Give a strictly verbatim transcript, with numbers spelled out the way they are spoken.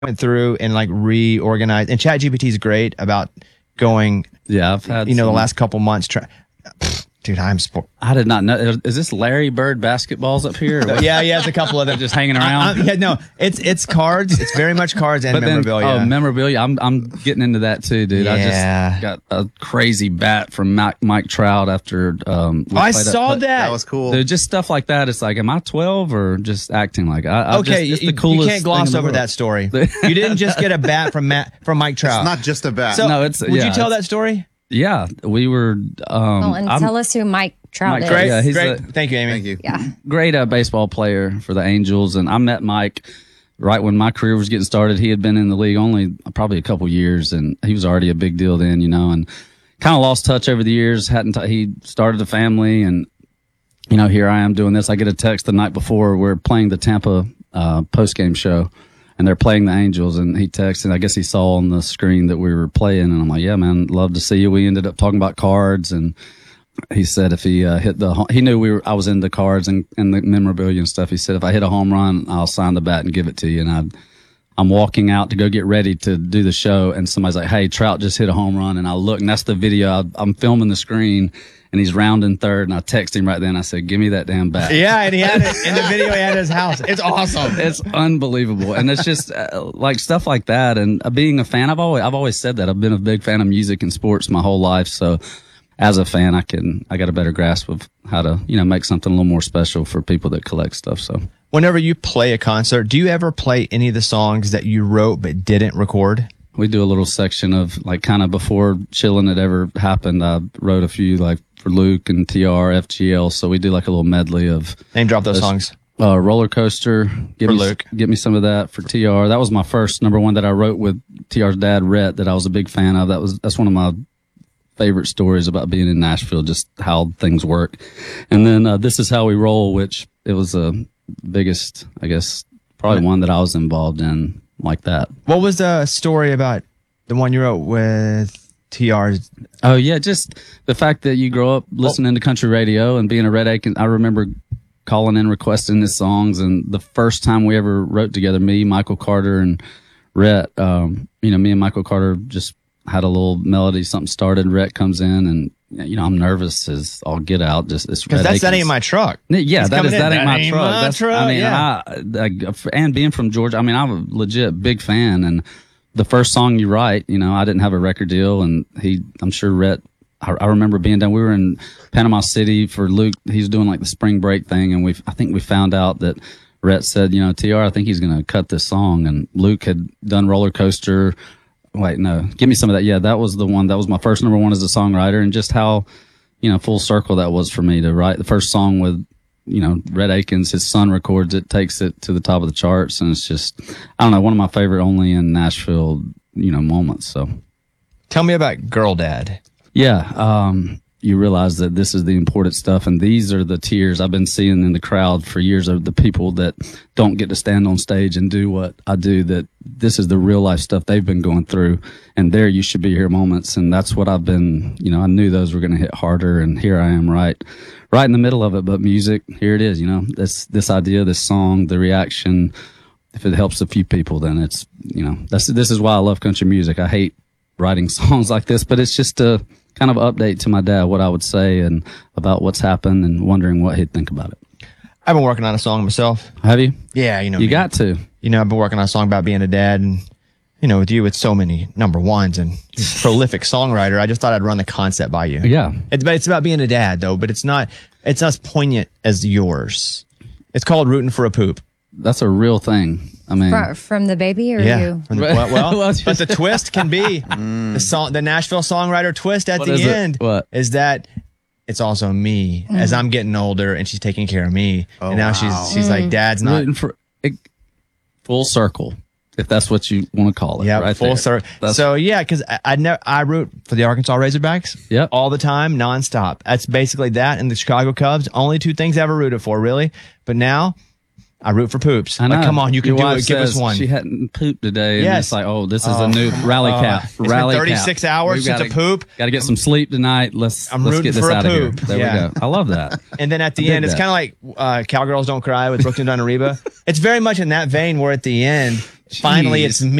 went through and like reorganized, and ChatGPT is great about going. Yeah, I've had you know some, the last couple months. Try, dude, I'm sport. I did not know. Is this Larry Bird basketballs up here? Yeah, yeah, it's a couple of them just hanging around. I, I, yeah, no, it's it's cards. It's very much cards and but memorabilia. Then, oh, memorabilia! I'm I'm getting into that too, dude. Yeah. I just got a crazy bat from Mike, Mike Trout after. Um, oh, I saw that. That was cool. Dude, just stuff like that. It's like, am I twelve or just acting like? I, I okay, just, it's you, the coolest you can't gloss over that story. You didn't just get a bat from Matt from Mike Trout. It's not just a bat. So, no, it's. Would yeah, you tell that story? Yeah, we were. Um, well, and I'm, tell us who Mike Trout Mike is. Great, Yeah, he's great. a- Thank you, Amy. Thank you. Yeah. great uh, baseball player for the Angels, and I met Mike right when my career was getting started. He had been in the league only probably a couple years, and he was already a big deal then, you know, and kind of lost touch over the years. Hadn't t- he started a family, and you know, here I am doing this. I get a text the night before we're playing the Tampa uh, post game show, and they're playing the Angels, and he texted. I guess he saw on the screen that we were playing, and I'm like, "Yeah, man, love to see you." We ended up talking about cards, and he said if he uh, hit the, he knew we were, I was into cards and, and the memorabilia and stuff. He said if I hit a home run, I'll sign the bat and give it to you. And I, I'm walking out to go get ready to do the show, and somebody's like, "Hey, Trout just hit a home run," and I look, and that's the video. I, I'm filming the screen, and he's rounding third, and I text him right then. I said, "Give me that damn bat." Yeah, and he had it in the video. He had it at his house. It's awesome. It's unbelievable, and it's just uh, like stuff like that. And uh, being a fan, I've always I've always said that I've been a big fan of music and sports my whole life. So, as a fan, I can I got a better grasp of how to you know make something a little more special for people that collect stuff. So, whenever you play a concert, do you ever play any of the songs that you wrote but didn't record? we do a little section of like kind of before Chillin' had ever happened. I wrote a few like for Luke and T R, F G L. So we do like a little medley of Name drop those songs. Uh, Roller Coaster. Give For me, Luke. Give me some of that for T R. That was my first number one that I wrote with T R's dad, Rhett, that I was a big fan of. That was, that's one of my favorite stories about being in Nashville, just how things work. And then, uh, This Is How We Roll, which it was the biggest, I guess, probably one that I was involved in like that. What was the story about the one you wrote with T R's? Oh yeah, just the fact that you grow up listening to country radio and being a Red Aiken. I remember calling in requesting his songs, and the first time we ever wrote together, me, Michael Carter, and Rhett, um, you know, me and Michael Carter just had a little melody, something started, Rhett comes in, and you know, I'm nervous as all get out. Just it's Because that's that ain't my truck. Yeah, He's that is coming in, that ain't "That my ain't truck. my That's, truck," I mean, yeah. I, I and being from Georgia, I mean, I'm a legit big fan. And the first song you write, you know, I didn't have a record deal, and he, I'm sure Rhett. I, I remember being down. We were in Panama City for Luke. He's doing like the spring break thing, and we, I think we found out that Rhett said, you know, T R, I think he's going to cut this song, and Luke had done Roller Coaster. Wait, no, give me some of that. Yeah, that was the one. That was my first number one as a songwriter, and just how, you know, full circle that was for me to write the first song with, you know, Red Akins. His son records it, takes it to the top of the charts, and it's just, I don't know, one of my favorite only in Nashville, you know, moments. So, Tell me about Girl Dad. yeah, um, you realize that this is the important stuff, and these are the tears I've been seeing in the crowd for years of the people that don't get to stand on stage and do what I do, that this is the real life stuff they've been going through, and there you should be here moments. And that's what I've been, you know, I knew those were going to hit harder, and here I am right, right in the middle of it. But music, here it is, you know, this, this idea, this song, the reaction, if it helps a few people, then it's, you know, that's, this is why I love country music. I hate writing songs like this, but it's just a kind of update to my dad, what I would say and about what's happened, and wondering what he'd think about it. I've been working on a song myself. Have you? Yeah, you know. You me. got to. You know, I've been working on a song about being a dad, and you know, with you, it's so many number ones and prolific songwriter. I just thought I'd run the concept by you. Yeah. It's but it's about being a dad though, but it's not it's not as poignant as yours. It's called Rooting for a Poop. That's a real thing. I mean, From, from the baby or Yeah. you? From the, well, well Well, but the twist can be the song, the Nashville songwriter twist at What the is it? end What? is that it's also me as I'm getting older and she's taking care of me, and now wow. she's she's like, Dad's not. rooting for it, full circle, if that's what you want to call it. Yeah, right full there. circle. That's- So yeah, because I, I never I root for the Arkansas Razorbacks. Yep. all the time, nonstop. That's basically that, and the Chicago Cubs. Only two things I ever rooted for, really. But now I root for Poops. I know. Like, come on, you can Your do wife it. Give us says one. She hadn't pooped today, and Yes. it's like, oh, this is Oh, a new rally uh, cap. it's been Rally thirty-six cap. hours We've since gotta- a poop. Got to get some sleep tonight. Let's I'm let's rooting get this for a out of here. poop. There Yeah. we go. I love that. And then at the I dig end, it's that. kind of like uh, Cowgirls Don't Cry with Brooklyn Dunn and Reba. It's very much in that vein where at the end, finally Jeez. it's me.